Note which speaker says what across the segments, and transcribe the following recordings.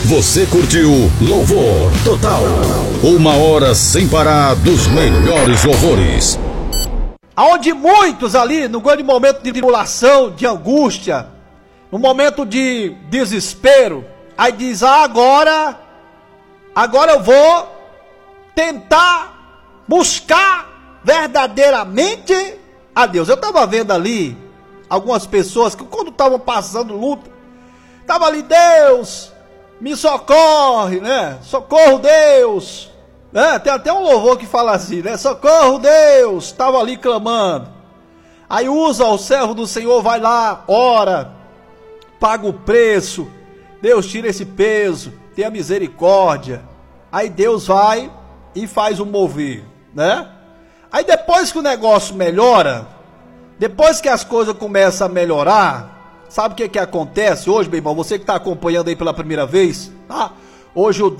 Speaker 1: Você curtiu Louvor Total. 1 hora sem parar dos melhores louvores.
Speaker 2: Aonde muitos ali, no grande momento de tribulação, de angústia, no momento de desespero, aí diz, agora eu vou tentar buscar verdadeiramente a Deus. Eu estava vendo ali algumas pessoas que quando estavam passando luta, estavam ali, Deus, me socorre, né? Socorro, Deus. Tem até um louvor que fala assim, né? Socorro, Deus. Estava ali clamando. Aí usa o servo do Senhor, vai lá, ora, paga o preço. Deus tira esse peso, tenha misericórdia. Aí Deus vai e faz o mover, né? Aí depois que o negócio melhora, depois que as coisas começam a melhorar, sabe o que acontece hoje, meu irmão? Você que está acompanhando aí pela primeira vez, tá? Hoje o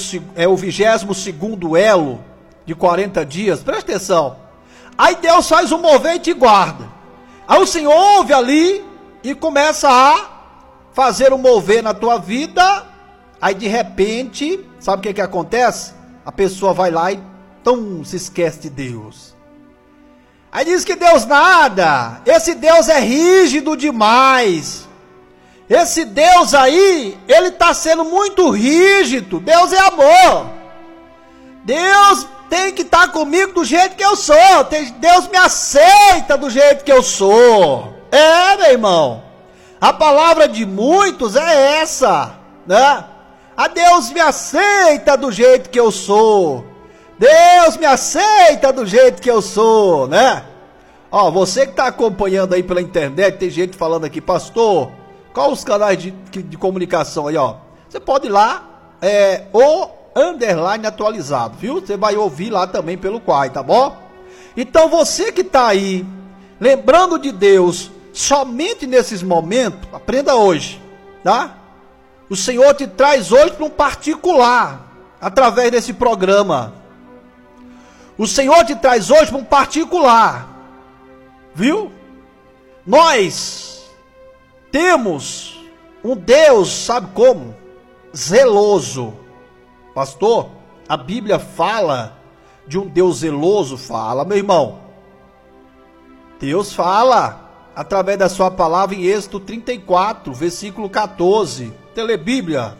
Speaker 2: 22º elo de 40 dias, presta atenção. Aí Deus faz um mover e te guarda. Aí o Senhor ouve ali e começa a fazer um mover na tua vida. Aí de repente, sabe o que acontece? A pessoa vai lá e se esquece de Deus. Aí diz que Deus nada, esse Deus é rígido demais. Esse Deus aí, ele está sendo muito rígido. Deus é amor. Deus tem que estar comigo do jeito que eu sou. Deus me aceita do jeito que eu sou. Meu irmão. A palavra de muitos é essa, né? A Deus me aceita do jeito que eu sou. Deus me aceita do jeito que eu sou, né? Ó, você que está acompanhando aí pela internet, tem gente falando aqui, pastor, qual os canais de comunicação aí, ó? Você pode ir lá, o underline atualizado, viu? Você vai ouvir lá também pelo Quai, tá bom? Então você que está aí, lembrando de Deus, somente nesses momentos, aprenda hoje, tá? O Senhor te traz hoje para um particular, através desse programa. O Senhor te traz hoje para um particular, viu? Nós temos um Deus, sabe como? Zeloso. Pastor, a Bíblia fala de um Deus zeloso? Fala, meu irmão. Deus fala através da sua palavra em Êxodo 34, versículo 14. Telebíblia,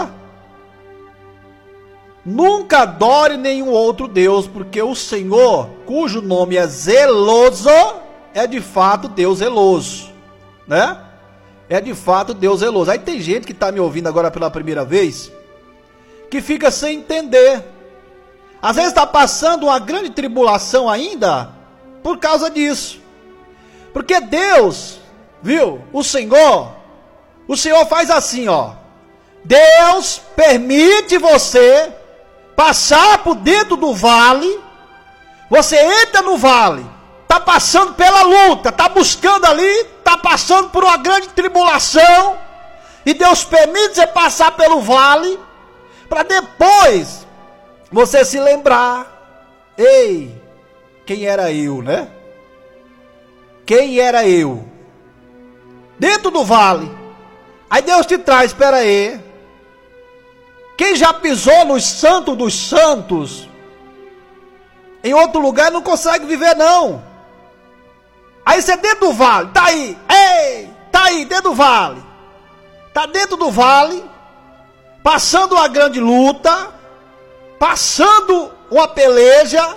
Speaker 2: Nunca adore nenhum outro Deus, porque o Senhor, cujo nome é zeloso, é de fato Deus zeloso, né? É de fato Deus zeloso. Aí tem gente que está me ouvindo agora pela primeira vez, que fica sem entender. Às vezes está passando uma grande tribulação ainda, por causa disso. Porque Deus, viu, o Senhor faz assim, ó. Deus permite você passar por dentro do vale. Você entra no vale, está passando pela luta, está buscando ali, está passando por uma grande tribulação, e Deus permite você passar pelo vale, para depois você se lembrar, ei, quem era eu, né? Quem era eu? Dentro do vale. Aí Deus te traz, espera aí. Quem já pisou nos santos dos santos, em outro lugar não consegue viver não. Aí você dentro do vale, tá aí, ei, tá aí dentro do vale. Tá dentro do vale, passando uma grande luta, passando uma peleja,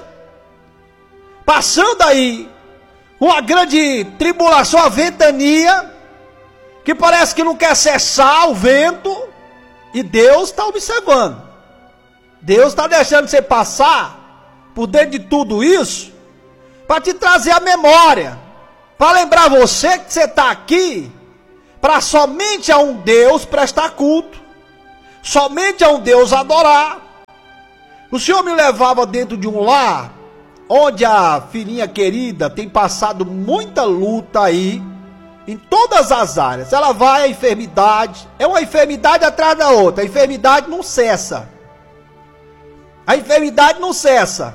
Speaker 2: passando aí uma grande tribulação, a ventania, que parece que não quer cessar o vento, e Deus está observando. Deus está deixando você passar por dentro de tudo isso, para te trazer a memória, para lembrar você que você está aqui, para somente a um Deus prestar culto, somente a um Deus adorar. O Senhor me levava dentro de um lar, onde a filhinha querida tem passado muita luta aí, em todas as áreas. Ela vai à enfermidade, é uma enfermidade atrás da outra, a enfermidade não cessa. A enfermidade não cessa.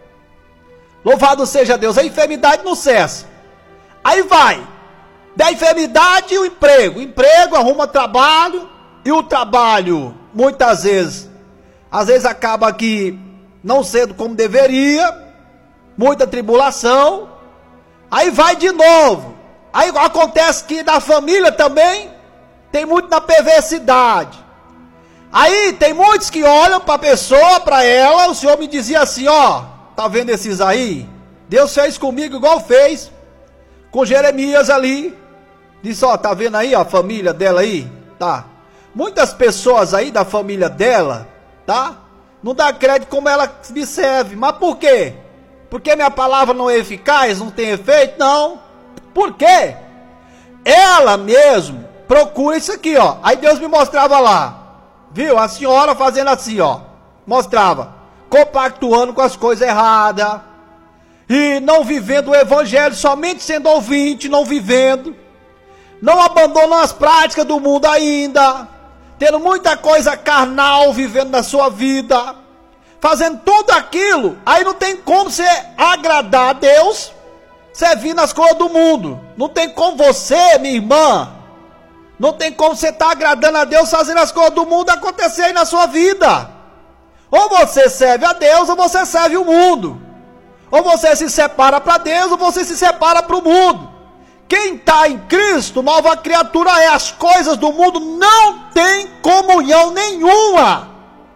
Speaker 2: Louvado seja Deus, a enfermidade não cessa. Aí vai, da enfermidade o emprego, arruma trabalho, e o trabalho, muitas vezes, às vezes acaba aqui não sendo como deveria, muita tribulação, aí vai de novo. Aí acontece que na família também tem muito na perversidade. Aí tem muitos que olham para a pessoa, para ela, o Senhor me dizia assim, ó, tá vendo esses aí? Deus fez comigo igual fez com Jeremias ali. Disse, ó, tá vendo aí, ó, a família dela aí? Tá. Muitas pessoas aí da família dela, tá? Não dá crédito como ela me serve. Mas por quê? Porque minha palavra não é eficaz, não tem efeito? Não. Por quê? Ela mesmo procura isso aqui, ó. Aí Deus me mostrava lá. Viu? A senhora fazendo assim, ó. Mostrava. Compactuando com as coisas erradas. E não vivendo o evangelho, somente sendo ouvinte, não vivendo. Não abandonam as práticas do mundo ainda. Tendo muita coisa carnal vivendo na sua vida. Fazendo tudo aquilo. Aí não tem como você agradar a Deus servindo as coisas do mundo. Não tem como você, minha irmã. Não tem como você estar agradando a Deus fazendo as coisas do mundo acontecer aí na sua vida. Ou você serve a Deus ou você serve o mundo. Ou você se separa para Deus ou você se separa para o mundo. Quem está em Cristo, nova criatura é. As coisas do mundo não tem comunhão nenhuma.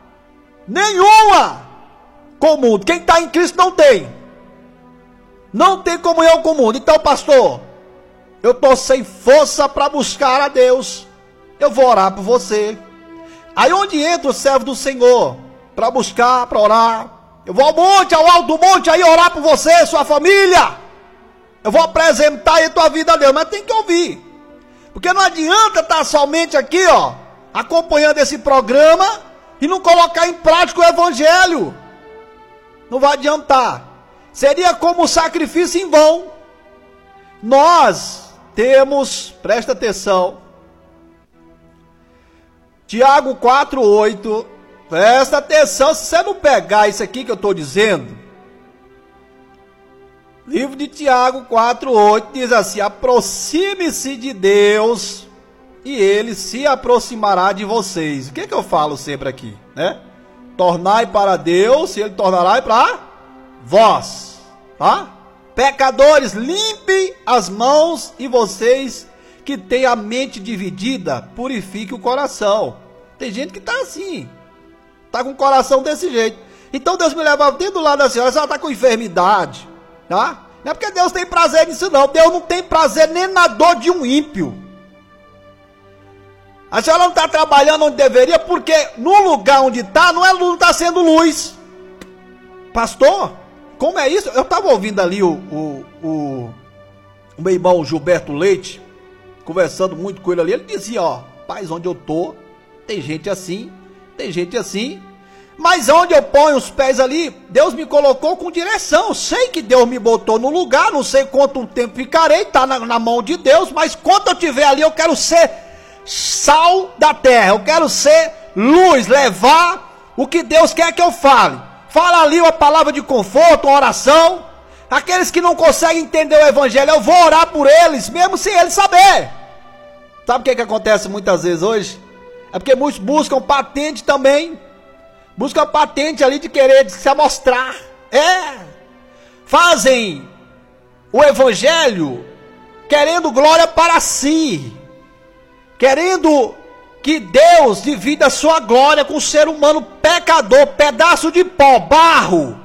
Speaker 2: Nenhuma com o mundo. Quem está em Cristo não tem. Não tem comunhão com o mundo. Então, pastor, eu estou sem força para buscar a Deus. Eu vou orar por você. Aí onde entra o servo do Senhor? Para buscar, para orar. Eu vou ao monte, ao alto do monte, aí orar por você, sua família. Eu vou apresentar aí a tua vida a Deus. Mas tem que ouvir. Porque não adianta estar somente aqui, ó, acompanhando esse programa e não colocar em prática o evangelho. Não vai adiantar. Seria como um sacrifício em vão. Nós temos, presta atenção, Tiago 4:8, presta atenção, se você não pegar isso aqui que eu estou dizendo, livro de Tiago 4:8 diz assim, aproxime-se de Deus e Ele se aproximará de vocês. O que eu falo sempre aqui, né? Tornai para Deus e Ele tornará para vós, tá? Pecadores, limpem as mãos e vocês que têm a mente dividida, purifiquem o coração. Tem gente que está assim, está com o coração desse jeito. Então Deus me leva dentro do lado da senhora, se ela está com enfermidade, tá? Não é porque Deus tem prazer nisso não, Deus não tem prazer nem na dor de um ímpio. A senhora não está trabalhando onde deveria, porque no lugar onde está, não está sendo luz. Pastor, como é isso? Eu estava ouvindo ali o meu irmão Gilberto Leite, conversando muito com ele ali, ele dizia, ó, paz, onde eu tô, tem gente assim, mas onde eu ponho os pés ali, Deus me colocou com direção. Eu sei que Deus me botou no lugar, não sei quanto tempo ficarei, tá na mão de Deus, mas quando eu estiver ali, eu quero ser sal da terra, eu quero ser luz, levar o que Deus quer que eu fale. Fala ali uma palavra de conforto, uma oração. Aqueles que não conseguem entender o evangelho, eu vou orar por eles, mesmo sem eles saber. Sabe o que acontece muitas vezes hoje? É porque muitos buscam patente também. Buscam patente ali de querer se amostrar. Fazem o evangelho querendo glória para si. Querendo que Deus divida a sua glória com o ser humano pecador, pedaço de pó, barro.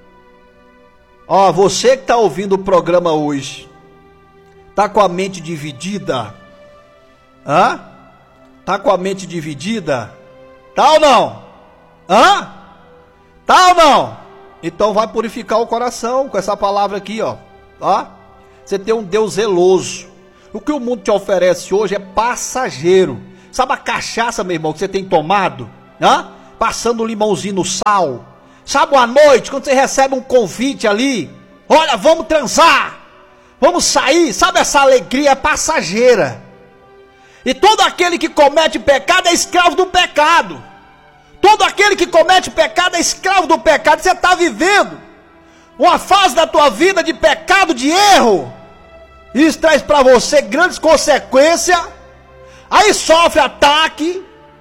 Speaker 2: Ó, você que está ouvindo o programa hoje, está com a mente dividida? Hã? Está com a mente dividida? Tá ou não? Hã? Tá ou não? Então vai purificar o coração com essa palavra aqui, ó. Você tem um Deus zeloso. O que o mundo te oferece hoje é passageiro. Sabe a cachaça, meu irmão, que você tem tomado? Passando um limãozinho no sal. Sabe à noite, quando você recebe um convite ali, olha, vamos transar, vamos sair. Sabe essa alegria passageira. E todo aquele que comete pecado é escravo do pecado. Todo aquele que comete pecado é escravo do pecado. Você está vivendo uma fase da tua vida de pecado, de erro. Isso traz para você grandes consequências. Aí sofre ataque,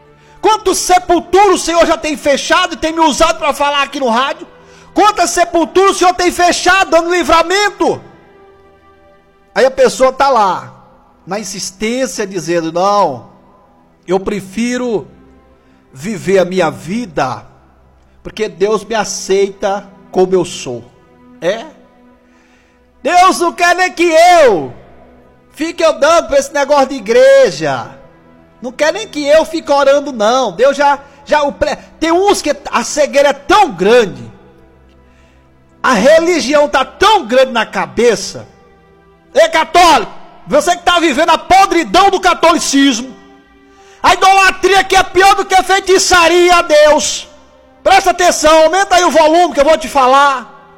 Speaker 2: Quantos sepulturas o Senhor já tem fechado e tem me usado para falar aqui no rádio? Quantas sepulturas o Senhor tem fechado, dando livramento? Aí a pessoa está lá, na insistência, dizendo, não, eu prefiro viver a minha vida, porque Deus me aceita como eu sou. Deus não quer nem que eu fique andando para esse negócio de igreja. Não quer nem que eu fique orando, não. Deus tem uns que a cegueira é tão grande, a religião está tão grande na cabeça. Ei, católico, você que está vivendo a podridão do catolicismo, a idolatria que é pior do que a feitiçaria a Deus. Presta atenção, aumenta aí o volume que eu vou te falar.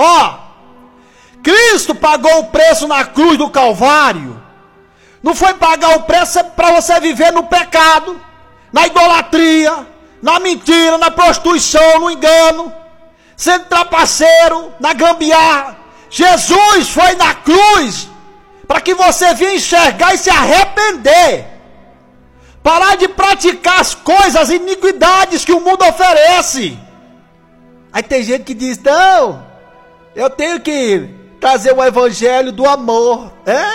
Speaker 2: Cristo pagou o preço na cruz do Calvário. Não foi pagar o preço para você viver no pecado, na idolatria, na mentira, na prostituição, no engano, sendo trapaceiro, na gambiarra. Jesus foi na cruz para que você venha enxergar e se arrepender. Parar de praticar as coisas, as iniquidades que o mundo oferece. Aí tem gente que diz, não, eu tenho que trazer o evangelho do amor.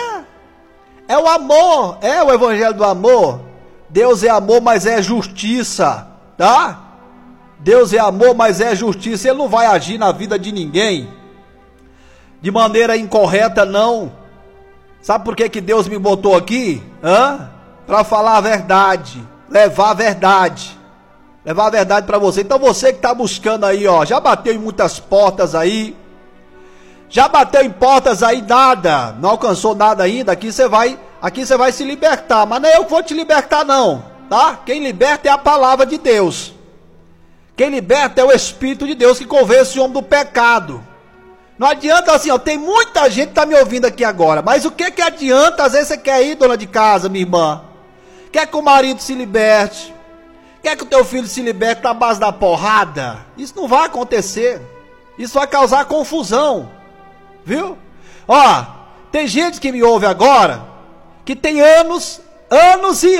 Speaker 2: É o amor, é o evangelho do amor. Deus é amor, mas é justiça, tá? Deus é amor, mas é justiça. Ele não vai agir na vida de ninguém de maneira incorreta, não. Sabe por que Deus me botou aqui? Para falar a verdade, levar a verdade para você. Então você que está buscando aí, já bateu em muitas portas aí, já bateu em portas aí, nada, não alcançou nada ainda. Aqui você vai se libertar, mas não é eu que vou te libertar, não, tá? Quem liberta é a palavra de Deus. Quem liberta é o Espírito de Deus que convence o homem do pecado. Não adianta assim, tem muita gente que está me ouvindo aqui agora, mas o que adianta? Às vezes você quer ir, dona de casa, minha irmã, quer que o marido se liberte, quer que o teu filho se liberte na base da porrada. Isso não vai acontecer, isso vai causar confusão, viu? Tem gente que me ouve agora, que tem anos e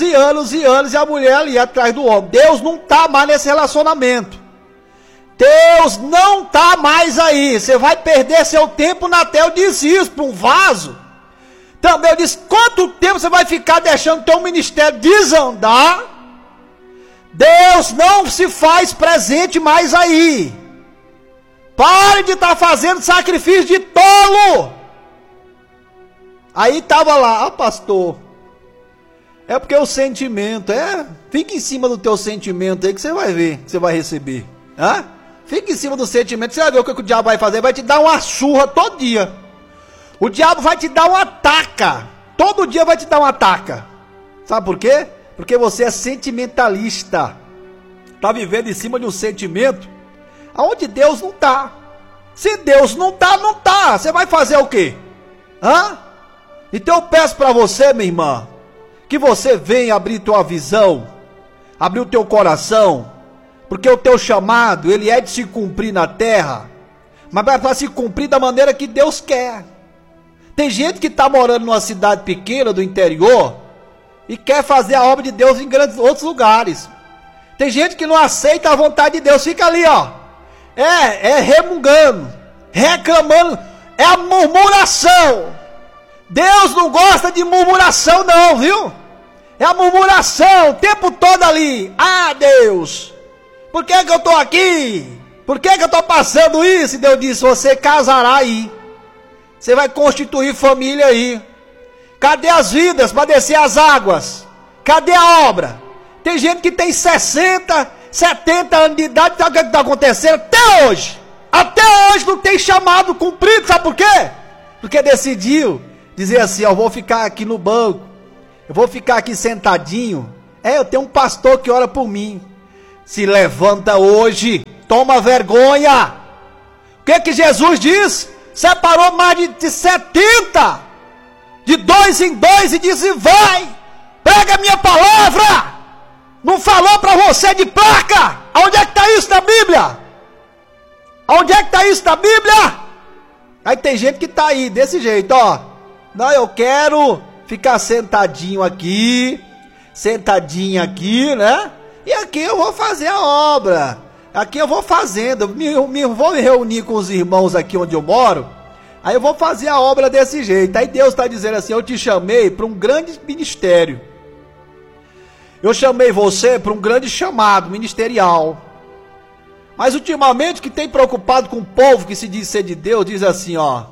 Speaker 2: a mulher ali atrás do homem. Deus não está mais nesse relacionamento. Deus não está mais aí. Você vai perder seu tempo na terra. Eu disse isso para um vaso. Também eu disse, quanto tempo você vai ficar deixando teu ministério desandar? Deus não se faz presente mais aí. Pare de estar fazendo sacrifício de tolo. Aí estava lá, pastor, é porque o sentimento, fica em cima do teu sentimento aí que você vai ver, que você vai receber. Fica em cima do sentimento, você vai ver o que o diabo vai fazer, vai te dar uma surra todo dia. O diabo vai te dar uma taca, todo dia vai te dar uma taca. Sabe por quê? Porque você é sentimentalista, está vivendo em cima de um sentimento, aonde Deus não está. Se Deus não está, não está, você vai fazer o quê? Então eu peço para você, minha irmã, que você venha abrir tua visão, abrir o teu coração, porque o teu chamado, ele é de se cumprir na terra, mas vai para se cumprir da maneira que Deus quer. Tem gente que está morando numa cidade pequena do interior e quer fazer a obra de Deus em grandes outros lugares. Tem gente que não aceita a vontade de Deus, fica ali, remungando, reclamando, é a murmuração. Deus não gosta de murmuração não, viu? É a murmuração o tempo todo ali. Deus, por que eu estou aqui? Por que eu estou passando isso? E Deus disse, você casará aí. Você vai constituir família aí. Cadê as vidas para descer as águas? Cadê a obra? Tem gente que tem 60, 70 anos de idade, sabe o que está acontecendo? Até hoje não tem chamado cumprido, sabe por quê? Porque decidiu dizer assim, eu vou ficar aqui no banco, eu vou ficar aqui sentadinho, eu tenho um pastor que ora por mim. Se levanta hoje, toma vergonha. O que Jesus diz? Separou mais de 70, de 2 em 2 e disse, vai, pega a minha palavra. Não falou para você de placa? Aonde é que está isso na Bíblia? Aonde é que está isso na Bíblia? Aí tem gente que está aí, desse jeito, não, eu quero ficar sentadinho aqui, sentadinha aqui, né? E aqui eu vou fazer a obra. Aqui eu vou fazendo. Vou me reunir com os irmãos aqui onde eu moro. Aí eu vou fazer a obra desse jeito. Aí Deus está dizendo assim: eu te chamei para um grande ministério. Eu chamei você para um grande chamado ministerial. Mas ultimamente o que tem preocupado com o povo que se diz ser de Deus, diz assim, ó.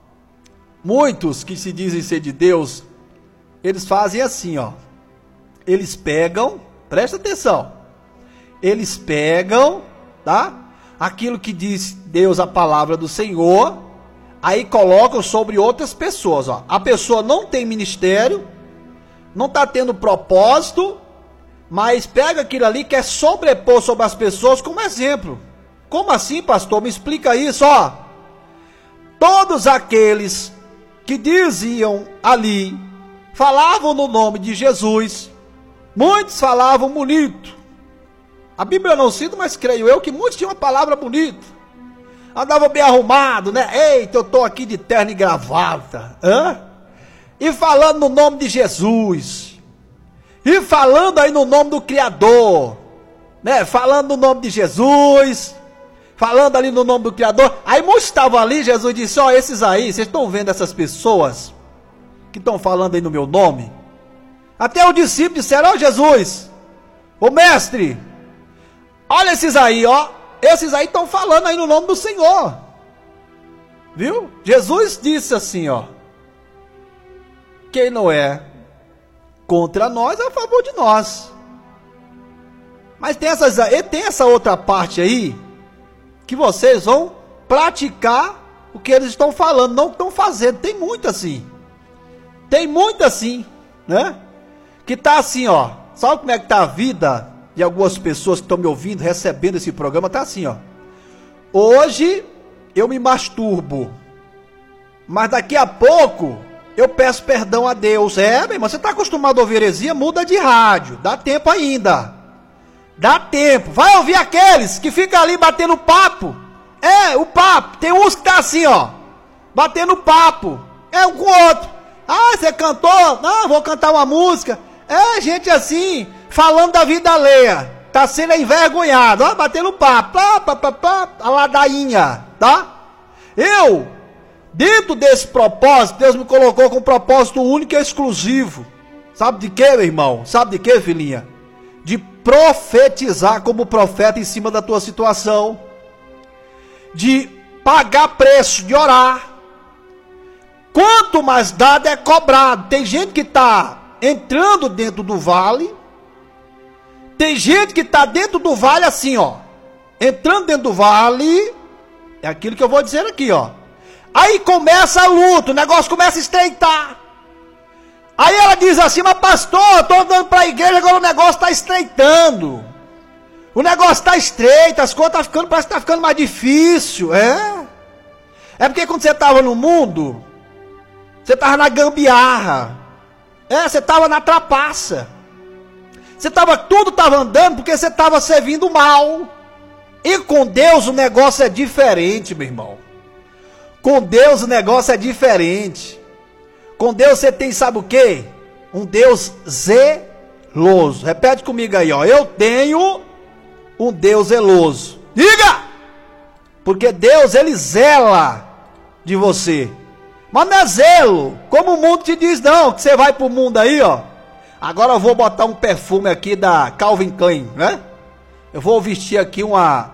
Speaker 2: Muitos que se dizem ser de Deus, eles fazem assim, ó. Eles pegam, presta atenção. Eles pegam, tá? Aquilo que diz Deus, a palavra do Senhor, aí colocam sobre outras pessoas, ó. A pessoa não tem ministério, não está tendo propósito, mas pega aquilo ali que quer sobrepor sobre as pessoas como exemplo. Como assim, pastor? Me explica isso, ó. Todos aqueles que diziam ali, falavam no nome de Jesus, muitos falavam bonito. A Bíblia não cita, mas creio eu que muitos tinham uma palavra bonita. Andavam bem arrumado, né? Eita, eu estou aqui de terno e gravata. E falando no nome de Jesus. E falando aí no nome do Criador. Né? Falando no nome de Jesus. Falando ali no nome do Criador. Aí muitos estavam ali, Jesus disse, ó, esses aí, vocês estão vendo essas pessoas que estão falando aí no meu nome? Até os discípulos disseram, ó Jesus, ô mestre, olha esses aí, ó. Esses aí estão falando aí no nome do Senhor. Viu? Jesus disse assim, ó. Quem não é contra nós é a favor de nós. Mas tem essa outra parte aí, que vocês vão praticar o que eles estão falando, não estão fazendo. Tem muito assim. Tem muito assim, né? Que tá assim, ó. Sabe como é que tá a vida de algumas pessoas que estão me ouvindo, recebendo esse programa? Tá assim, ó. Hoje eu me masturbo, mas daqui a pouco eu peço perdão a Deus. Meu irmão, você tá acostumado a ouvir heresia? Muda de rádio, dá tempo ainda. Dá tempo. Vai ouvir aqueles que ficam ali batendo papo. O papo. Tem uns que tá assim, ó. Batendo papo. Um com o outro. Ah, você cantou? Não, vou cantar uma música. Gente assim, falando da vida alheia. Tá sendo envergonhado. Ó, batendo papo. A ladainha. Tá? Eu, dentro desse propósito, Deus me colocou com um propósito único e exclusivo. Sabe de quê, meu irmão? Sabe de quê, filhinha? De profetizar como profeta em cima da tua situação, de pagar preço, de orar. Quanto mais dado é cobrado. Tem gente que está entrando dentro do vale, tem gente que está dentro do vale assim, ó, entrando dentro do vale, é aquilo que eu vou dizer aqui, ó. Aí começa a luta, o negócio começa a estreitar. Aí ela diz assim, mas pastor, eu estou andando para a igreja, agora o negócio está estreitando. O negócio está estreito, as coisas estão ficando, parece que está ficando mais difícil. É porque quando você estava no mundo, você estava na gambiarra. Você estava na trapaça. Tudo estava andando porque você estava servindo mal. E com Deus o negócio é diferente, meu irmão. Com Deus o negócio é diferente. Com Deus você tem, sabe o quê? Um Deus zeloso. Repete comigo aí, ó. Eu tenho um Deus zeloso. Diga! Porque Deus, ele zela de você. Mas não é zelo, como o mundo te diz, não. Que você vai pro mundo aí, ó. Agora eu vou botar um perfume aqui da Calvin Klein, né? Eu vou vestir aqui uma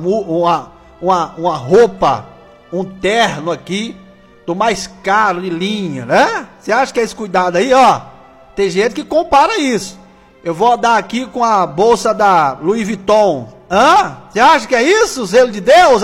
Speaker 2: roupa, um terno aqui, do mais caro de linha, né? Você acha que é esse cuidado aí, ó? Tem gente que compara isso. Eu vou dar aqui com a bolsa da Louis Vuitton. Você acha que é isso? O zelo de Deus,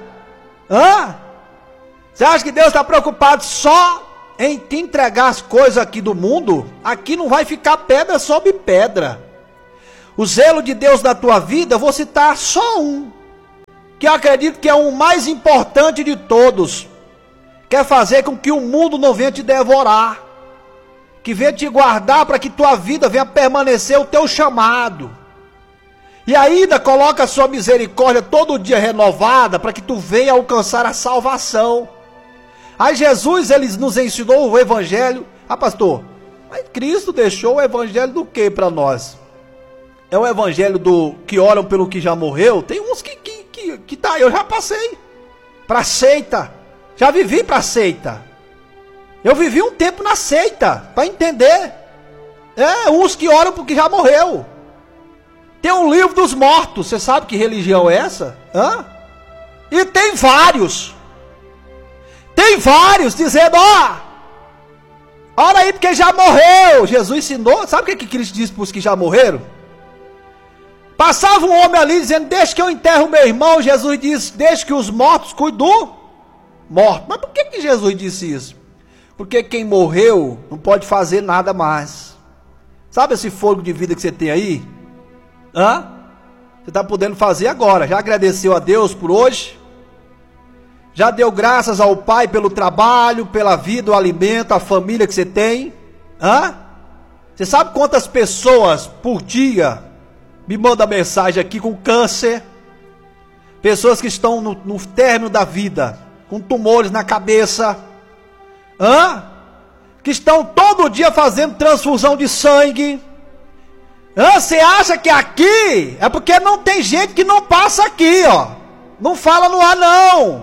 Speaker 2: Você acha que Deus está preocupado só em te entregar as coisas aqui do mundo? Aqui não vai ficar pedra sobre pedra. O zelo de Deus na tua vida, eu vou citar só um, que eu acredito que é o mais importante de todos. Quer fazer com que o mundo não venha te devorar, que venha te guardar para que tua vida venha permanecer o teu chamado. E ainda coloca a sua misericórdia todo dia renovada para que tu venha alcançar a salvação. Aí Jesus, ele nos ensinou o evangelho. Pastor, mas Cristo deixou o evangelho do que para nós? É o evangelho do que oram pelo que já morreu. Tem uns que tá, eu já passei pra seita. Já vivi pra seita. Eu vivi um tempo na seita, para entender. Uns que oram porque já morreu. Tem um livro dos mortos. Você sabe que religião é essa? E tem vários. Tem vários dizendo, ora aí porque já morreu. Jesus ensinou. Sabe o que Cristo disse para os que já morreram? Passava um homem ali dizendo, deixa que eu enterro meu irmão. Jesus disse, deixa que os mortos cuidem do morto. Mas por que Jesus disse isso? Porque quem morreu não pode fazer nada mais. Sabe esse fogo de vida que você tem aí? Você está podendo fazer agora. Já agradeceu a Deus por hoje? Já deu graças ao Pai pelo trabalho, pela vida, o alimento, a família que você tem? Você sabe quantas pessoas por dia me mandam mensagem aqui com câncer? Pessoas que estão no término da vida, com tumores na cabeça, que estão todo dia fazendo transfusão de sangue. Você acha que aqui é porque não tem gente que não passa aqui, não fala no ar não.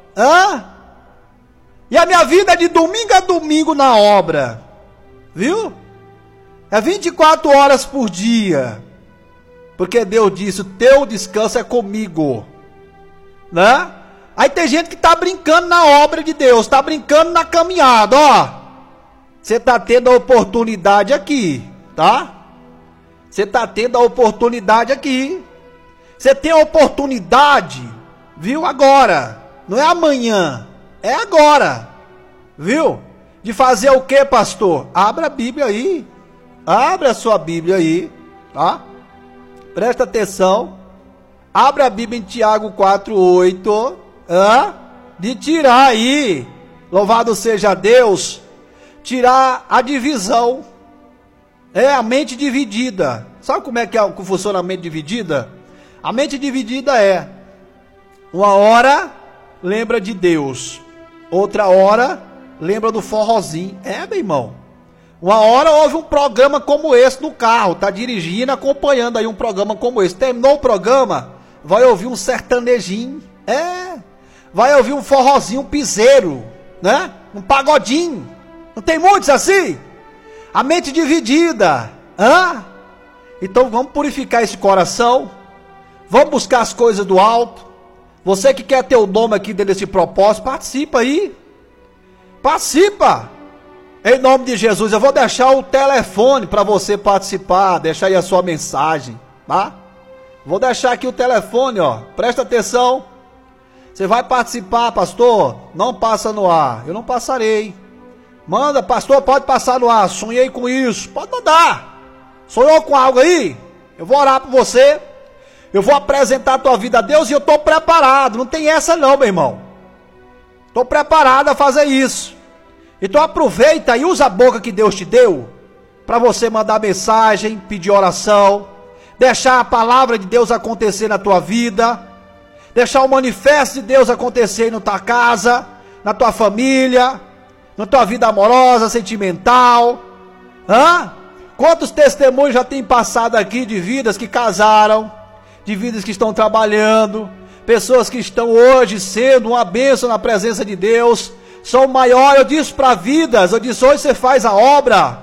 Speaker 2: E a minha vida é de domingo a domingo na obra, viu? É 24 horas por dia, porque Deus disse, o teu descanso é comigo, né? Aí tem gente que está brincando na obra de Deus, está brincando na caminhada, Você está tendo a oportunidade aqui, tá? Você está tendo a oportunidade aqui. Você tem a oportunidade, viu, agora. Não é amanhã, é agora. Viu? De fazer o que, pastor? Abra a Bíblia aí. Abra a sua Bíblia aí, tá? Presta atenção. Abra a Bíblia em Tiago 4:8. De tirar aí, louvado seja Deus, tirar a divisão. A mente dividida. Sabe como é que funciona a mente dividida? A mente dividida é: uma hora lembra de Deus, outra hora lembra do forrozinho. Meu irmão. Uma hora ouve um programa como esse no carro, tá dirigindo, acompanhando aí um programa como esse. Terminou o programa, vai ouvir um sertanejinho. Vai ouvir um forrozinho, um piseiro, né? Um pagodinho. Não tem muitos assim? A mente dividida. Então vamos purificar esse coração. Vamos buscar as coisas do alto. Você que quer ter o nome aqui dentro desse propósito, participa aí. Participa. Em nome de Jesus, eu vou deixar o telefone para você participar. Deixa aí a sua mensagem, tá? Vou deixar aqui o telefone, presta atenção. Você vai participar, pastor? Não passa no ar. Eu não passarei. Manda, pastor, pode passar no ar. Sonhei com isso. Pode mandar. Sonhou com algo aí? Eu vou orar por você. Eu vou apresentar a tua vida a Deus e eu estou preparado. Não tem essa não, meu irmão. Estou preparado a fazer isso. Então aproveita e usa a boca que Deus te deu para você mandar mensagem, pedir oração, deixar a palavra de Deus acontecer na tua vida, deixar o manifesto de Deus acontecer na tua casa, na tua família, na tua vida amorosa, sentimental. Quantos testemunhos já tem passado aqui de vidas que casaram, de vidas que estão trabalhando, pessoas que estão hoje sendo uma bênção na presença de Deus, são o maior. Eu disse para vidas, eu disse, hoje você faz a obra,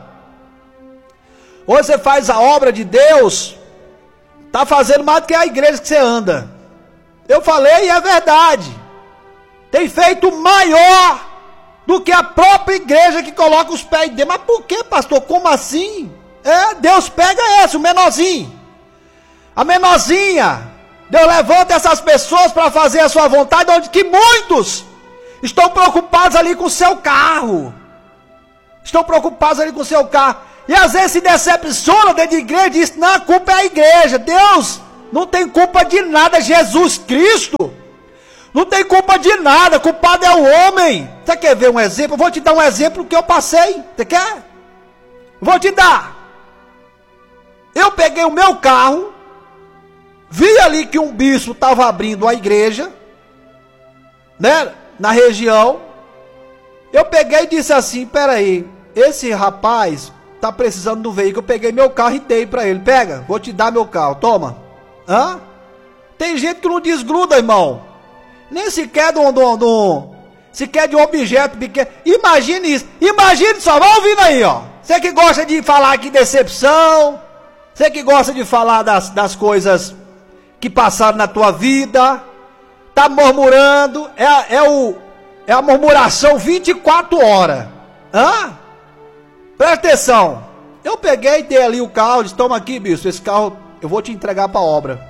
Speaker 2: hoje você faz a obra de Deus, está fazendo mais do que a igreja que você anda. Eu falei e é verdade, tem feito maior do que a própria igreja que coloca os pés dentro. Mas por que, pastor? Como assim? Deus pega esse, o menorzinho, a menorzinha. Deus levanta essas pessoas para fazer a sua vontade, onde que muitos estão preocupados ali com o seu carro. Estão preocupados ali com o seu carro. E às vezes se decepciona dentro de igreja e diz, não, a culpa é a igreja. Deus não tem culpa de nada. Jesus Cristo não tem culpa de nada. Culpado é o homem. Você quer ver um exemplo? Eu vou te dar um exemplo que eu passei. Você quer? Vou te dar. Eu peguei o meu carro, vi ali que um bispo estava abrindo a igreja, né, na região. Eu peguei e disse assim, peraí, esse rapaz tá precisando de um veículo, eu peguei meu carro e dei para ele. Pega, vou te dar meu carro, toma. Hã? Tem gente que não desgruda, irmão. Nem sequer sequer de um objeto pequeno. Imagine isso. Imagine só, vai ouvindo aí, ó. Você que gosta de falar aqui decepção, você que gosta de falar das coisas que passaram na tua vida, tá murmurando, é a murmuração 24 horas. Hã? Presta atenção. Eu peguei e dei ali o carro, disse, toma aqui, bicho, esse carro eu vou te entregar para a obra.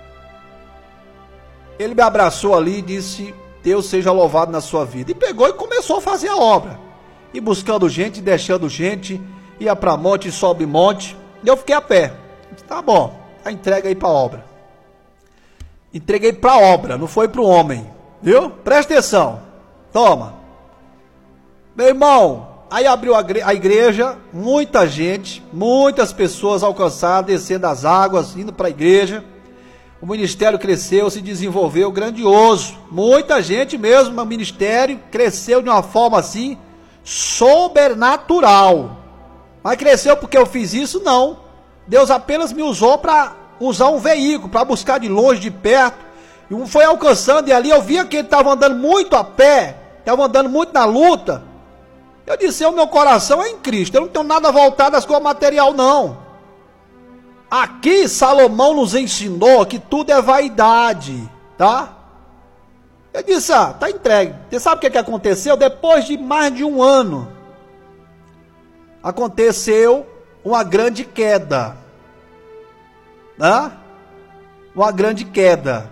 Speaker 2: Ele me abraçou ali e disse, Deus seja louvado na sua vida. E pegou e começou a fazer a obra. E buscando gente, deixando gente, ia para monte, sobe monte. E eu fiquei a pé. Disse, tá bom, a entrega aí para a obra. Entreguei para a obra, não foi para o homem. Viu? Presta atenção. Toma. Meu irmão, aí abriu a igreja, muita gente, muitas pessoas alcançadas, descendo as águas, indo para a igreja. O ministério cresceu, se desenvolveu, grandioso. Muita gente mesmo, o ministério cresceu de uma forma assim, sobrenatural. Mas cresceu porque eu fiz isso? Não. Deus apenas me usou para usar um veículo, para buscar de longe, de perto. E um foi alcançando, e ali eu via que ele estava andando muito a pé, estava andando muito na luta. Eu disse, o meu coração é em Cristo, eu não tenho nada voltado às coisas material, não. Aqui Salomão nos ensinou que tudo é vaidade, tá? Eu disse, tá entregue. Você sabe o que aconteceu? Depois de mais de um ano, aconteceu uma grande queda. Uma grande queda.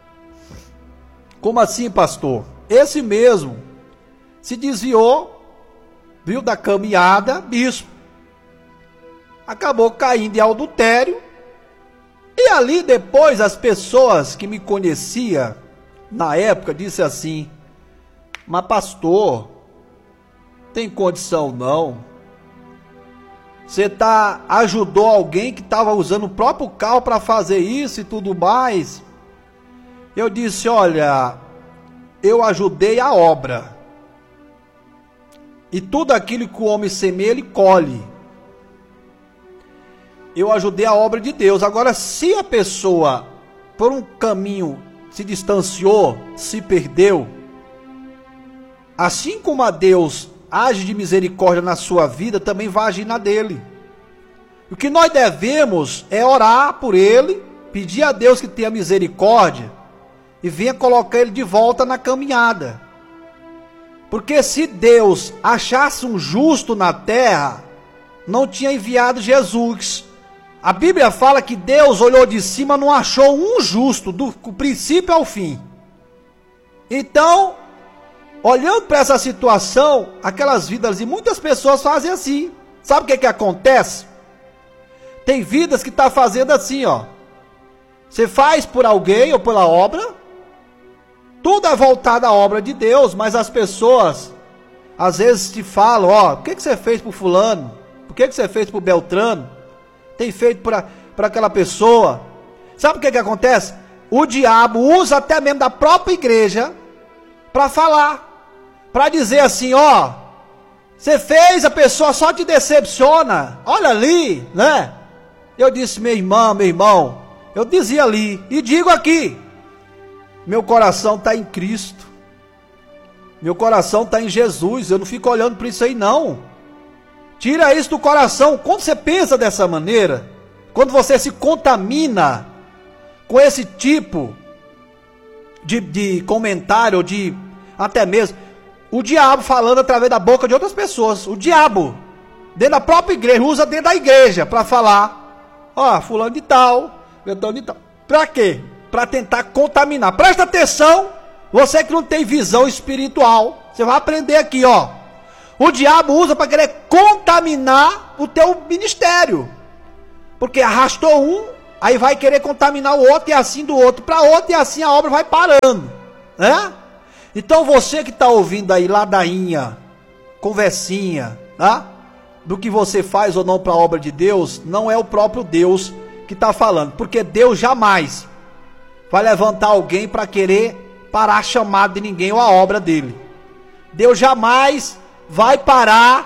Speaker 2: Como assim, pastor? Esse mesmo se desviou, viu, da caminhada, bispo. Acabou caindo em adultério. E ali depois as pessoas que me conheciam na época disse assim, mas pastor, tem condição não? Você ajudou alguém que estava usando o próprio carro para fazer isso e tudo mais? Eu disse, olha, eu ajudei a obra. E tudo aquilo que o homem semeia, ele colhe. Eu ajudei a obra de Deus. Agora, se a pessoa, por um caminho, se distanciou, se perdeu, assim como a Deus age de misericórdia na sua vida, também vai agir na dele. O que nós devemos é orar por ele, pedir a Deus que tenha misericórdia e venha colocar ele de volta na caminhada. Porque se Deus achasse um justo na terra, não tinha enviado Jesus. A Bíblia fala que Deus olhou de cima e não achou um justo, do princípio ao fim. Então, olhando para essa situação, aquelas vidas, e muitas pessoas fazem assim. Sabe o que acontece? Tem vidas que estão fazendo assim, ó. Você faz por alguém ou pela obra, tudo é voltado à obra de Deus, mas as pessoas, às vezes te falam, ó, por que você fez por fulano? Por que você fez por Beltrano? Tem feito para aquela pessoa. Sabe o que acontece? O diabo usa até mesmo da própria igreja para falar, para dizer assim, ó, você fez, a pessoa só te decepciona, olha ali, né? Eu disse, meu irmão, eu dizia ali, e digo aqui, meu coração está em Cristo, meu coração está em Jesus, eu não fico olhando para isso aí não. Tira isso do coração. Quando você pensa dessa maneira, quando você se contamina com esse tipo de comentário, de até mesmo o diabo falando através da boca de outras pessoas, o diabo dentro da própria igreja, usa dentro da igreja para falar, ó, fulano de tal, beltrano de tal. Para quê? Para tentar contaminar. Presta atenção, você que não tem visão espiritual, você vai aprender aqui, ó. O diabo usa para querer contaminar o teu ministério. Porque arrastou um, aí vai querer contaminar o outro, e assim do outro para outro, e assim a obra vai parando, né? Então você que está ouvindo aí ladainha, conversinha, tá? Do que você faz ou não para a obra de Deus, não é o próprio Deus que está falando. Porque Deus jamais vai levantar alguém para querer parar a chamada de ninguém ou a obra dele. Deus jamais vai parar,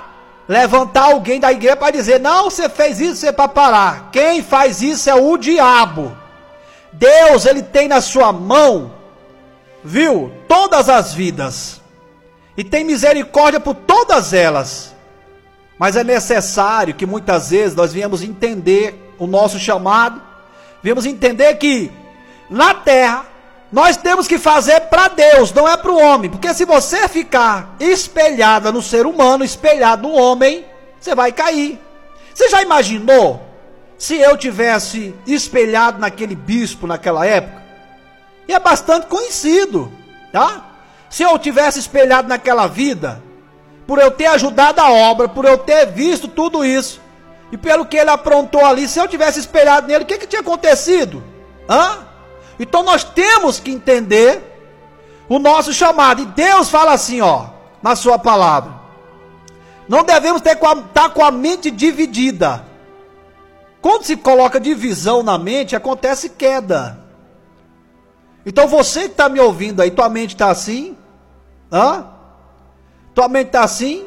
Speaker 2: levantar alguém da igreja para dizer, não, você fez isso, é para parar. Quem faz isso é o diabo. Deus, ele tem na sua mão, viu, todas as vidas. E tem misericórdia por todas elas. Mas é necessário que muitas vezes nós viemos entender o nosso chamado. Viemos entender que na terra nós temos que fazer para Deus, não é para o homem. Porque se você ficar espelhada no ser humano, espelhado no homem, você vai cair. Você já imaginou se eu tivesse espelhado naquele bispo naquela época? E é bastante conhecido, tá? Se eu tivesse espelhado naquela vida, por eu ter ajudado a obra, por eu ter visto tudo isso, e pelo que ele aprontou ali, se eu tivesse espelhado nele, o que tinha acontecido? Então nós temos que entender o nosso chamado. E Deus fala assim, ó, na sua palavra. Não devemos estar com a mente dividida. Quando se coloca divisão na mente, acontece queda. Então você que está me ouvindo aí, tua mente está assim? Tua mente está assim?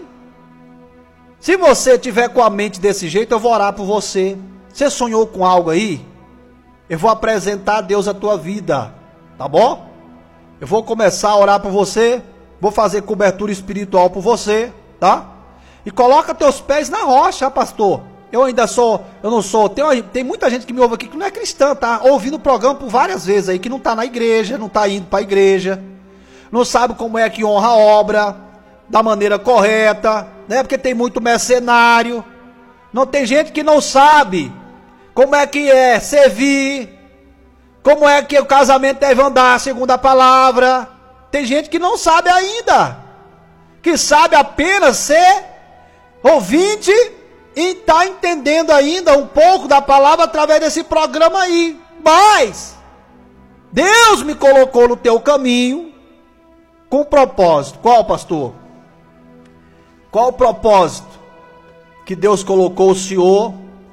Speaker 2: Se você tiver com a mente desse jeito, eu vou orar por você. Você sonhou com algo aí? Eu vou apresentar a Deus a tua vida, tá bom? Eu vou começar a orar por você, vou fazer cobertura espiritual por você, tá? E coloca teus pés na rocha, pastor. Eu não sou, tem muita gente que me ouve aqui que não é cristã, tá? Ouvindo o programa por várias vezes aí, que não tá na igreja, não tá indo para a igreja, não sabe como é que honra a obra, da maneira correta, né? Porque tem muito mercenário. Não tem gente que não sabe como é que é servir, como é que o casamento deve andar segundo a palavra. Tem gente que não sabe ainda, que sabe apenas ser ouvinte e está entendendo ainda um pouco da palavra através desse programa aí. Mas Deus me colocou no teu caminho com um propósito. Qual, pastor? Qual o propósito que Deus colocou o senhor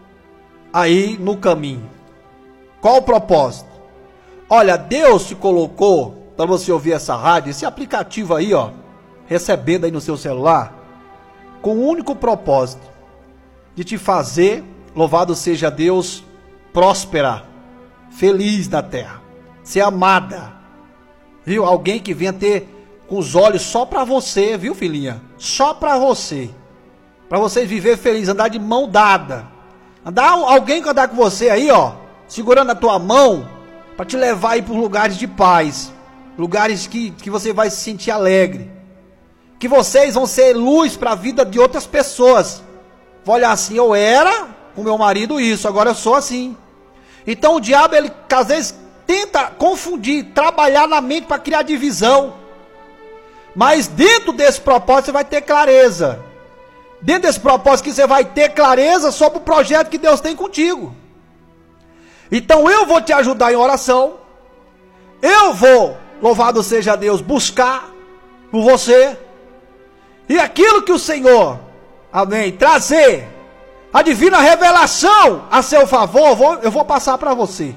Speaker 2: aí no caminho? Qual o propósito? Olha, Deus te colocou para você ouvir essa rádio, esse aplicativo aí, ó, recebendo aí no seu celular, com o único propósito de te fazer, louvado seja Deus, próspera, feliz na terra, ser amada, viu? Alguém que venha ter com os olhos só para você, viu, filhinha? Só para você viver feliz, andar de mão dada, alguém que andar com você aí, ó, segurando a tua mão, para te levar aí para lugares de paz, lugares que você vai se sentir alegre, que vocês vão ser luz para a vida de outras pessoas. Vou olhar assim, eu era com meu marido isso, agora eu sou assim. Então o diabo, ele às vezes tenta confundir, trabalhar na mente para criar divisão. Mas dentro desse propósito você vai ter clareza. Dentro desse propósito que você vai ter clareza sobre o projeto que Deus tem contigo. Então eu vou te ajudar em oração. Eu vou, louvado seja Deus, buscar por você. E aquilo que o Senhor, amém, trazer a divina revelação a seu favor, eu vou passar para você.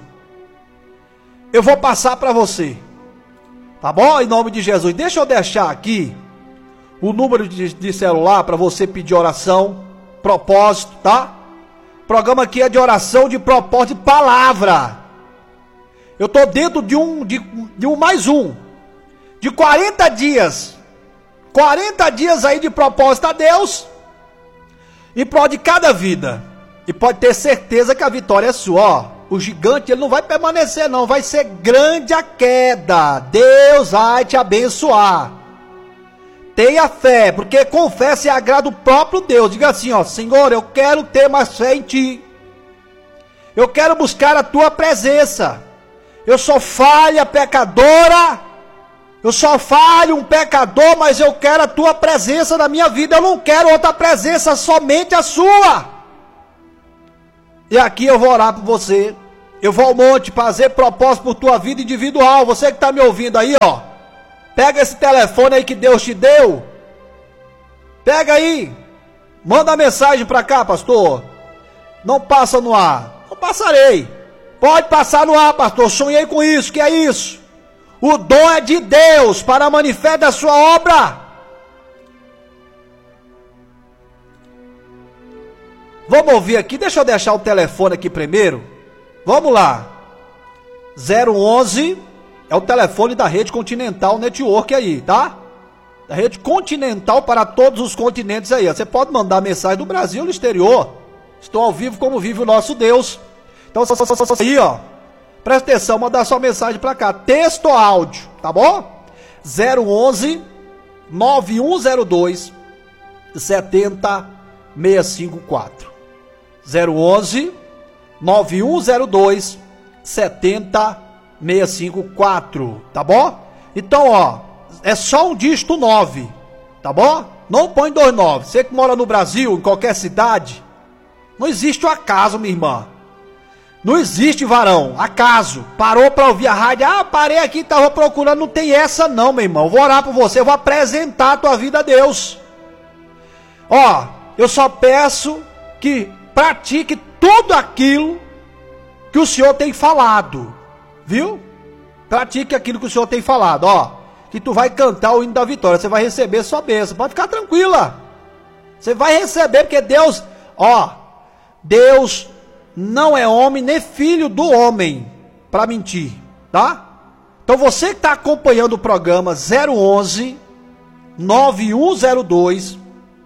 Speaker 2: Eu vou passar para você. Tá bom? Em nome de Jesus. Deixa eu deixar aqui o número de celular para você pedir oração, propósito, tá? O programa aqui é de oração, de propósito, de palavra. Eu tô dentro de um mais um. De 40 dias. 40 dias aí de propósito a Deus. Em prol de cada vida. E pode ter certeza que a vitória é sua, ó. O gigante, ele não vai permanecer não, vai ser grande a queda. Deus vai te abençoar. Tenha fé, porque com fé se agrada o próprio Deus. Diga assim, ó, Senhor, eu quero ter mais fé em Ti. Eu quero buscar a Tua presença. Eu sou falha, pecadora. Eu só falho, um pecador, mas eu quero a Tua presença na minha vida. Eu não quero outra presença, somente a Sua. E aqui eu vou orar por você. Eu vou ao monte fazer propósito por tua vida individual. Você que está me ouvindo aí, ó. Pega esse telefone aí que Deus te deu. Pega aí. Manda a mensagem para cá, pastor. Não passa no ar. Não passarei. Pode passar no ar, pastor. Sonhei com isso. Que é isso? O dom é de Deus para manifestar a sua obra. Vamos ouvir aqui, deixa eu deixar o telefone aqui primeiro. Vamos lá. 011 é o telefone da Rede Continental Network aí, tá? Da Rede Continental para todos os continentes aí. Você pode mandar mensagem do Brasil ou do exterior. Estou ao vivo como vive o nosso Deus. Então, aí, ó. Presta atenção, mandar sua mensagem para cá. Texto ou áudio, tá bom? 011 9102 70654. 011 9102 70654, tá bom? Então, ó, é só um dígito 9, tá bom? Não põe 29. Você que mora no Brasil, em qualquer cidade, não existe o acaso, minha irmã. Não existe, varão, acaso. Parou pra ouvir a rádio, parei aqui, tava procurando, não tem essa não, meu irmão. Eu vou orar por você, eu vou apresentar a tua vida a Deus. Ó, eu só peço que pratique tudo aquilo que o Senhor tem falado, viu? Pratique aquilo que o Senhor tem falado, ó. Que tu vai cantar o hino da vitória, você vai receber sua bênção, pode ficar tranquila. Você vai receber, porque Deus, ó, Deus não é homem, nem filho do homem, para mentir, tá? Então você que está acompanhando o programa 011 9102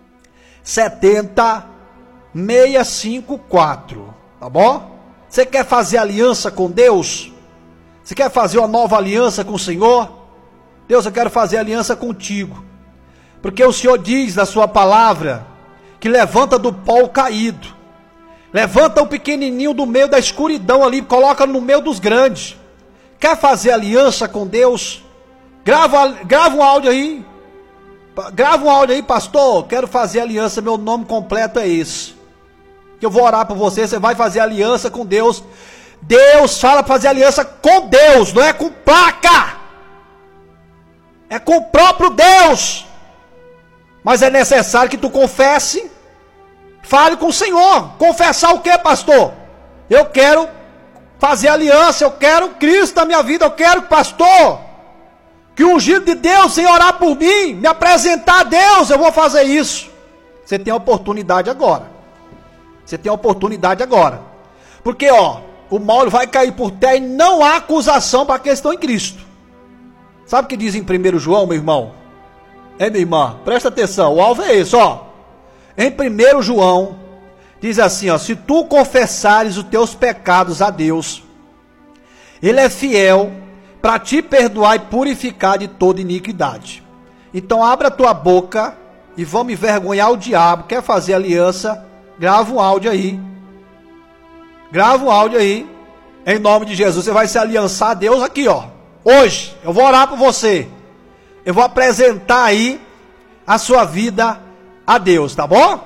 Speaker 2: 70654, tá bom? Você quer fazer aliança com Deus? Você quer fazer uma nova aliança com o Senhor? Deus, eu quero fazer aliança contigo, porque o Senhor diz na sua palavra que levanta do pó o caído, levanta o pequenininho do meio da escuridão ali, coloca no meio dos grandes. Quer fazer aliança com Deus? Grava um áudio aí. Grava um áudio aí, pastor. Quero fazer aliança, meu nome completo é esse. Que eu vou orar por você, você vai fazer aliança com Deus. Deus fala para fazer aliança com Deus, não é com placa. É com o próprio Deus. Mas é necessário que tu confesse. Fale com o Senhor. Confessar o que, pastor? Eu quero fazer aliança, eu quero Cristo na minha vida, eu quero, pastor, que o ungido de Deus, sem orar por mim, me apresentar a Deus, eu vou fazer isso. Você tem a oportunidade agora. Você tem a oportunidade agora. Porque, ó, o mal vai cair por terra e não há acusação para quem estão em Cristo. Sabe o que diz em 1 João, meu irmão? Minha irmã, presta atenção, o alvo é esse, ó. Em 1 João, diz assim, ó, se tu confessares os teus pecados a Deus, Ele é fiel para te perdoar e purificar de toda iniquidade. Então abra a tua boca e vamos envergonhar o diabo. Quer fazer aliança? Grava um áudio aí. Grava um áudio aí. Em nome de Jesus, você vai se aliançar a Deus aqui, ó. Hoje, eu vou orar por você. Eu vou apresentar aí a sua vida a Deus, tá bom?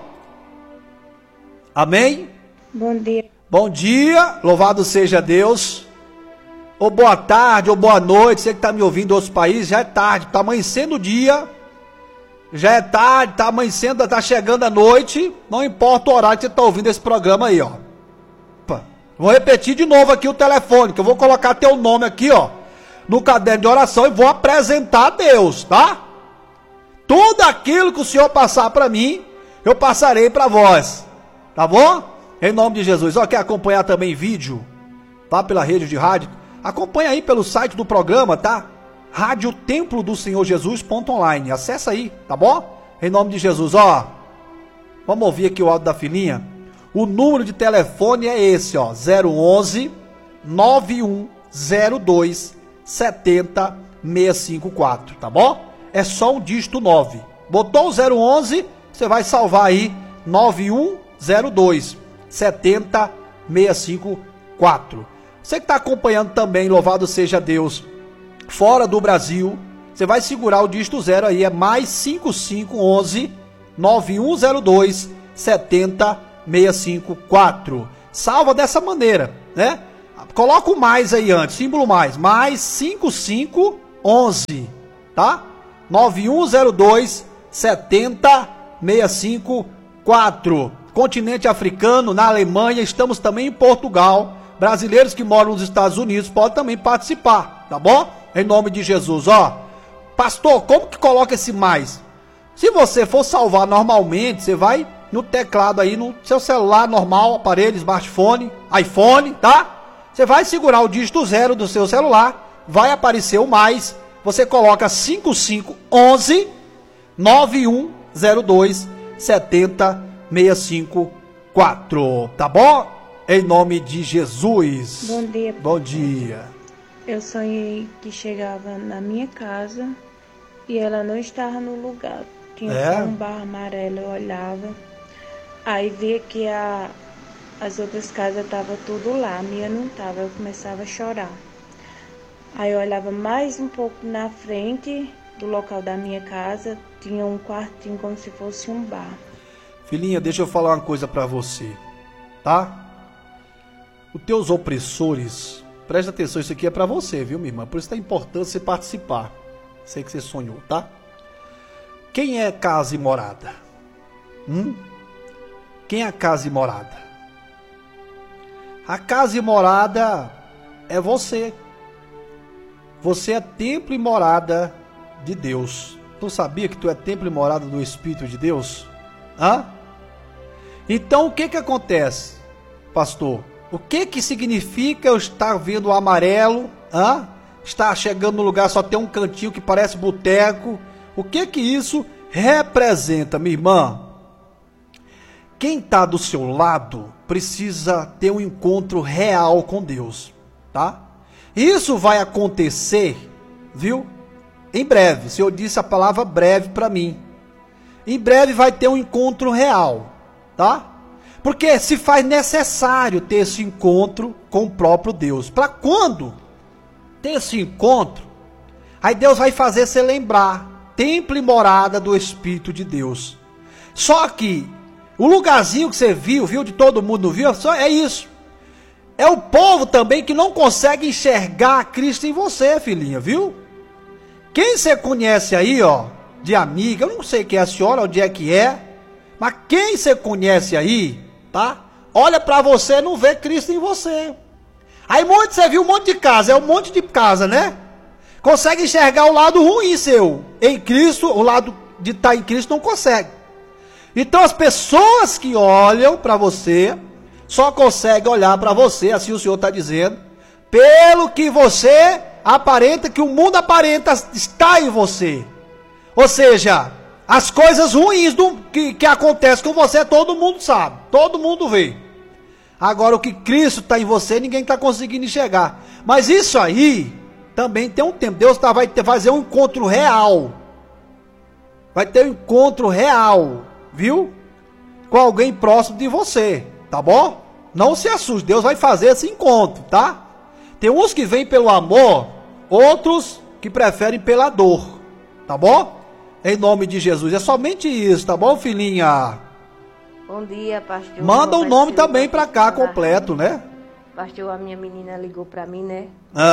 Speaker 2: Amém?
Speaker 3: Bom dia.
Speaker 2: Bom dia, louvado seja Deus. Ou boa tarde, ou boa noite. Você que está me ouvindo em outros países, já é tarde, está amanhecendo o dia. Já é tarde, está amanhecendo, está chegando a noite. Não importa o horário que você está ouvindo esse programa aí, ó. Vou repetir de novo aqui o telefone, que eu vou colocar teu nome aqui, ó, no caderno de oração e vou apresentar a Deus, tá? Tudo aquilo que o Senhor passar para mim, eu passarei para vós, tá bom? Em nome de Jesus. Ó, quer acompanhar também vídeo, tá? Pela rede de rádio? Acompanha aí pelo site do programa, tá? Rádio Templo do Senhor Jesus.online. Acessa aí, tá bom? Em nome de Jesus, ó. Vamos ouvir aqui o áudio da filhinha. O número de telefone é esse, ó. 011 9102 70654, tá bom? É só um dígito 9. Botou o 011, você vai salvar aí 9102 70654. Você que está acompanhando também, louvado seja Deus, fora do Brasil, você vai segurar o dígito 0 aí, é mais 5511 9102 70654. Salva dessa maneira, né? Coloca o mais aí antes, símbolo mais 5511, tá? 9102 70654. Continente africano, na Alemanha, estamos também em Portugal. Brasileiros que moram nos Estados Unidos podem também participar, tá bom? Em nome de Jesus, ó. Pastor, como que coloca esse mais? Se você for salvar normalmente, você vai no teclado aí, no seu celular normal, aparelho, smartphone, iPhone, tá? Você vai segurar o dígito 0 do seu celular, vai aparecer o mais, você coloca 5511 9102 70654, tá bom? Em nome de Jesus.
Speaker 3: Bom dia.
Speaker 2: Bom dia.
Speaker 3: Eu sonhei que chegava na minha casa e ela não estava no lugar. Tinha só um barro amarelo, eu olhava. Aí via que as outras casas estavam tudo lá, a minha não estava, eu começava a chorar. Aí eu olhava mais um pouco na frente do local da minha casa, tinha um quartinho como se fosse um bar.
Speaker 2: Filhinha, deixa eu falar uma coisa pra você, tá? Os teus opressores, presta atenção, isso aqui é pra você, viu, minha irmã? Por isso é importante você participar. Sei que você sonhou, tá? Quem é casa e morada? Quem é a casa e morada? A casa e morada é você. Você é templo e morada de Deus. Tu sabia que tu é templo e morada do Espírito de Deus? Hã? Então o que acontece, pastor? O que significa eu estar vendo o amarelo? Hã? Estar chegando no lugar, só tem um cantinho que parece boteco. O que isso representa, minha irmã? Quem está do seu lado precisa ter um encontro real com Deus, tá? Isso vai acontecer, viu? Em breve. O Senhor disse a palavra breve para mim. Em breve vai ter um encontro real, tá? Porque se faz necessário ter esse encontro com o próprio Deus. Para quando ter esse encontro, aí Deus vai fazer você lembrar, templo e morada do Espírito de Deus. Só que o lugarzinho que você viu de todo mundo, não viu? Só é isso. É o povo também que não consegue enxergar Cristo em você, filhinha, viu? Quem você conhece aí, ó, de amiga, eu não sei quem é a senhora, onde é que é, mas quem você conhece aí, tá? Olha pra você e não vê Cristo em você. Aí você viu um monte de casa, é um monte de casa, né? Consegue enxergar o lado ruim seu. Em Cristo, o lado de estar em Cristo não consegue. Então as pessoas que olham para você, só conseguem olhar para você, assim o Senhor está dizendo, pelo que você aparenta, que o mundo aparenta está em você. Ou seja, as coisas ruins que acontecem com você, todo mundo sabe, todo mundo vê. Agora o que Cristo está em você, ninguém está conseguindo enxergar. Mas isso aí também tem um tempo. Deus vai fazer um encontro real. Vai ter um encontro real, viu? Com alguém próximo de você, tá bom? Não se assuste, Deus vai fazer esse encontro, tá? Tem uns que vêm pelo amor, outros que preferem pela dor, tá bom? Em nome de Jesus, é somente isso, tá bom, filhinha?
Speaker 3: Bom dia, pastor.
Speaker 2: Manda o nome também pra cá, completo, né?
Speaker 3: Pastor, a minha menina ligou pra mim, né?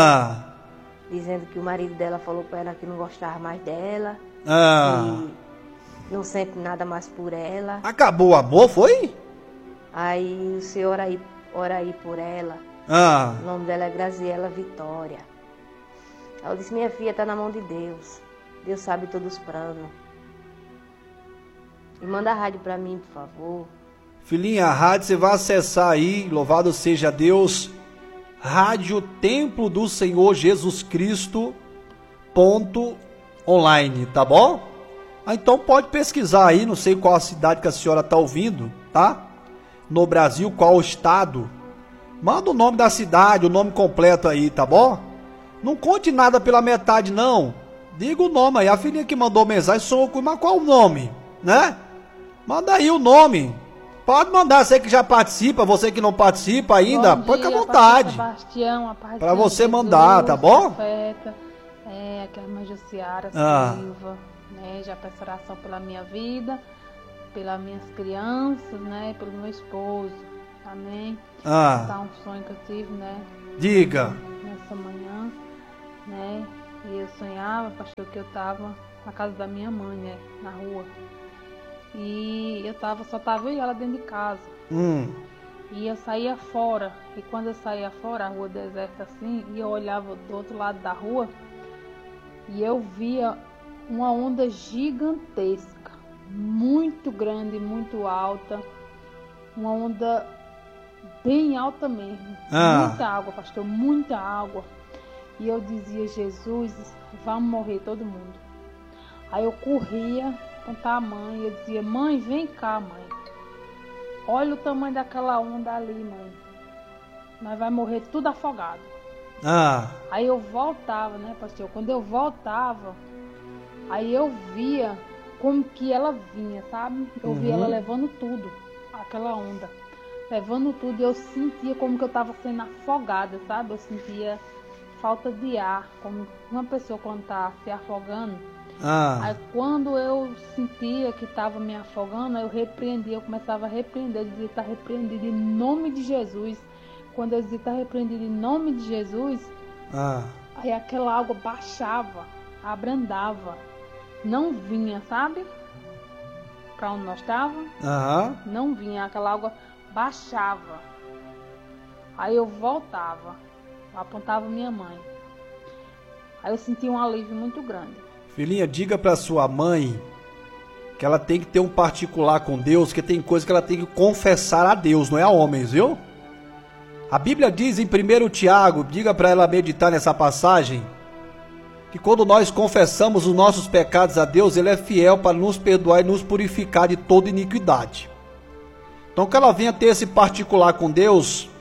Speaker 3: Dizendo que o marido dela falou pra ela que não gostava mais dela. Que não sente nada mais por ela.
Speaker 2: Acabou o amor, foi?
Speaker 3: Aí o senhor ora aí por ela. O nome dela é Graziela Vitória. Ela disse, minha filha tá na mão de Deus. Deus sabe todos os planos. E manda a rádio pra mim, por favor.
Speaker 2: Filhinha, a rádio você vai acessar aí, louvado seja Deus, Rádio Templo do Senhor Jesus Cristo .online, tá bom? Então pode pesquisar aí, não sei qual a cidade que a senhora tá ouvindo, tá? No Brasil, qual o estado. Manda o nome da cidade, o nome completo aí, tá bom? Não conte nada pela metade, não. Diga o nome aí. A filhinha que mandou mensagem, mas qual o nome, né? Manda aí o nome. Pode mandar, você que já participa, você que não participa ainda, põe à vontade. Para você mandar, tá bom?
Speaker 4: Profeta, aqui é a irmã Jussiara Silva, né? Já peço oração pela minha vida, pelas minhas crianças, né? Pelo meu esposo, amém? Tá um sonho que eu tive, né?
Speaker 2: Diga.
Speaker 4: Nessa manhã, né? E eu sonhava, pastor, que eu tava na casa da minha mãe, né? Na rua. E só tava eu e ela dentro de casa. E eu saía fora. E quando eu saía fora, a rua deserta assim, e eu olhava do outro lado da rua, e eu via uma onda gigantesca muito grande, muito alta, uma onda bem alta mesmo, muita água, pastor, muita água. E eu dizia, Jesus, vamos morrer todo mundo. Aí eu corria, contar a mãe, eu dizia, mãe, vem cá, mãe. Olha o tamanho daquela onda ali, mãe. Nós vai morrer tudo afogado. Aí eu voltava, né, pastor? Quando eu voltava, aí eu via como que ela vinha, sabe? Eu via ela levando tudo, aquela onda. Levando tudo, eu sentia como que eu estava sendo afogada, sabe? Eu sentia falta de ar, como uma pessoa quando está se afogando. Aí quando eu sentia que estava me afogando, eu repreendia, eu começava a repreender, eu dizia, está repreendido em nome de Jesus. Quando eu dizia, está repreendido em nome de Jesus, aí aquela água baixava, abrandava, não vinha, sabe? Para onde nós estávamos, não vinha, aquela água baixava. Aí eu voltava, apontava minha mãe. Aí eu sentia um alívio muito grande.
Speaker 2: Filhinha, diga para sua mãe que ela tem que ter um particular com Deus, que tem coisa que ela tem que confessar a Deus, não é a homens, viu? A Bíblia diz em 1 Tiago, diga para ela meditar nessa passagem, que quando nós confessamos os nossos pecados a Deus, Ele é fiel para nos perdoar e nos purificar de toda iniquidade. Então que ela venha ter esse particular com Deus.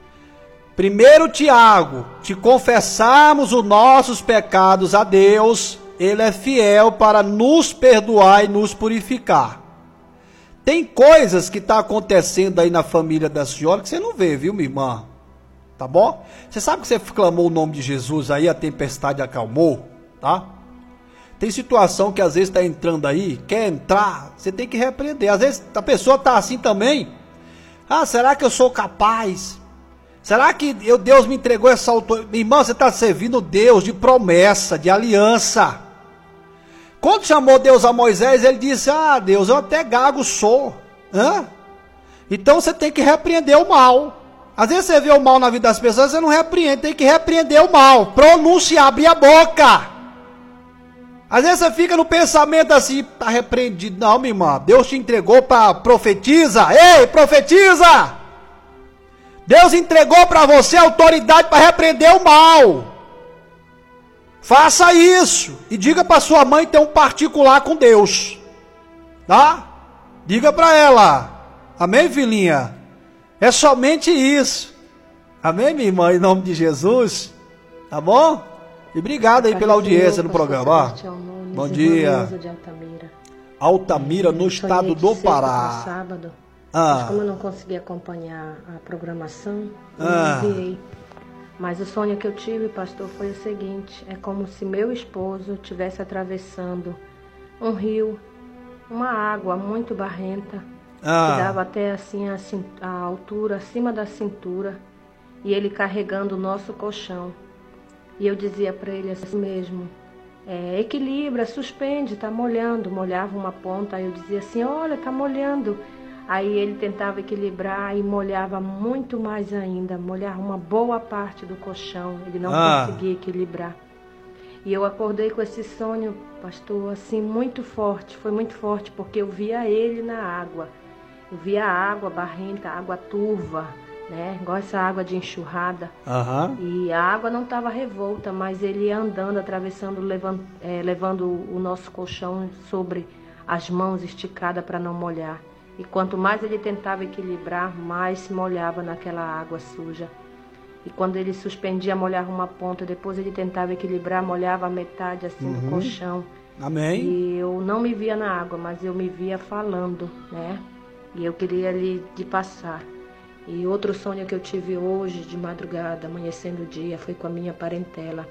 Speaker 2: 1 Tiago, se confessarmos os nossos pecados a Deus, Ele é fiel para nos perdoar e nos purificar. Tem coisas que estão acontecendo aí na família da senhora que você não vê, viu, minha irmã? Tá bom? Você sabe que você clamou o nome de Jesus aí, a tempestade acalmou, tá? Tem situação que às vezes está entrando aí, quer entrar, você tem que repreender. Às vezes a pessoa está assim também. Será que eu sou capaz? Será que Deus me entregou essa autoridade? Minha irmã, você está servindo Deus de promessa, de aliança. Quando chamou Deus a Moisés, ele disse, Deus, eu até gago sou. Então você tem que repreender o mal. Às vezes você vê o mal na vida das pessoas, você não repreende, tem que repreender o mal. Pronunciar, abrir a boca. Às vezes você fica no pensamento assim, tá repreendido. Não, minha irmã, Deus te entregou para profetiza. Ei, profetiza! Deus entregou para você a autoridade para repreender o mal. Faça isso. E diga para sua mãe ter um particular com Deus. Tá? Diga para ela. Amém, filhinha? É somente isso. Amém, minha irmã? Em nome de Jesus. Tá bom? E obrigado aí pela audiência no programa. Bom dia. Altamira, no estado do Pará.
Speaker 5: Sábado. Mas como eu não consegui acompanhar a programação, eu não enviei. Mas o sonho que eu tive, pastor, foi o seguinte: é como se meu esposo estivesse atravessando um rio, uma água muito barrenta, que dava até assim a altura, acima da cintura, e ele carregando o nosso colchão. E eu dizia para ele assim mesmo, equilibra, suspende, tá molhando. Molhava uma ponta, aí eu dizia assim, olha, tá molhando. Aí ele tentava equilibrar e molhava muito mais ainda, molhava uma boa parte do colchão, ele não conseguia equilibrar. E eu acordei com esse sonho, pastor, assim, muito forte, foi muito forte, porque eu via ele na água. Eu via a água barrenta, água turva, né? Igual essa água de enxurrada. E a água não estava revolta, mas ele ia andando, atravessando, levando o nosso colchão sobre as mãos esticadas para não molhar. E quanto mais ele tentava equilibrar, mais se molhava naquela água suja. E quando ele suspendia, molhava uma ponta, depois ele tentava equilibrar, molhava a metade assim do colchão.
Speaker 2: Amém.
Speaker 5: E eu não me via na água, mas eu me via falando, né? E eu queria ali de passar. E outro sonho que eu tive hoje, de madrugada, amanhecendo o dia, foi com a minha parentela.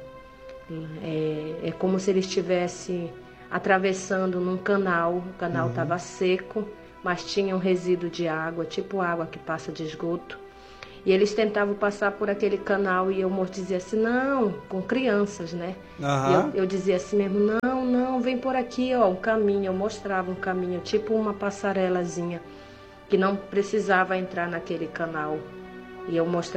Speaker 5: É como se ele estivesse atravessando num canal, o canal estava seco, mas tinha um resíduo de água, tipo água que passa de esgoto. E eles tentavam passar por aquele canal e eu dizia assim, não, com crianças, né? E eu dizia assim mesmo, não, vem por aqui, ó, um caminho. Eu mostrava um caminho, tipo uma passarelazinha, que não precisava entrar naquele canal. E eu mostrava